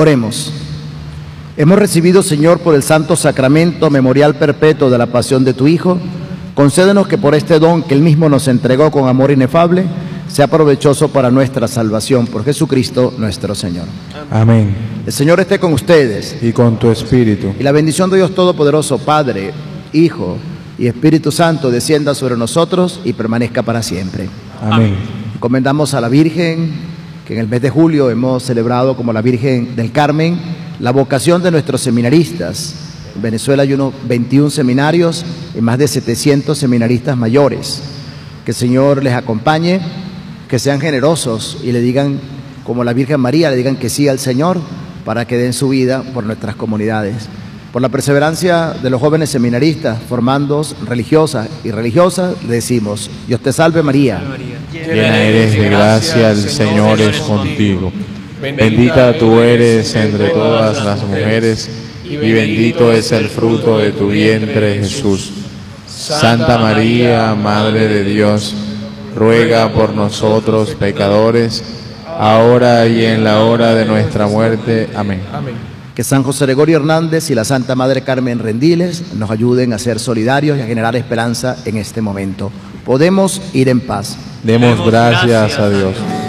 Oremos. Hemos recibido, Señor, por el santo sacramento memorial perpetuo de la pasión de tu Hijo, concédenos que por este don que Él mismo nos entregó con amor inefable, sea provechoso para nuestra salvación, por Jesucristo nuestro Señor. Amén. El Señor esté con ustedes. Y con tu espíritu. Y la bendición de Dios Todopoderoso, Padre, Hijo y Espíritu Santo, descienda sobre nosotros y permanezca para siempre. Amén. Encomendamos a la Virgen, que en el mes de julio hemos celebrado como la Virgen del Carmen, la vocación de nuestros seminaristas. En Venezuela hay unos 21 seminarios y más de 700 seminaristas mayores. Que el Señor les acompañe, que sean generosos y le digan, como la Virgen María, le digan que sí al Señor para que den su vida por nuestras comunidades. Por la perseverancia de los jóvenes seminaristas, formandos religiosas y religiosas, le decimos: Dios te salve María. Llena eres de gracia, el Señor es contigo. Bendita tú eres entre todas las mujeres, y bendito es el fruto de tu vientre, Jesús. Santa María, Madre de Dios, ruega por nosotros pecadores, ahora y en la hora de nuestra muerte. Amén. Que San José Gregorio Hernández y la Santa Madre Carmen Rendiles nos ayuden a ser solidarios y a generar esperanza en este momento. Podemos ir en paz. Demos gracias a Dios.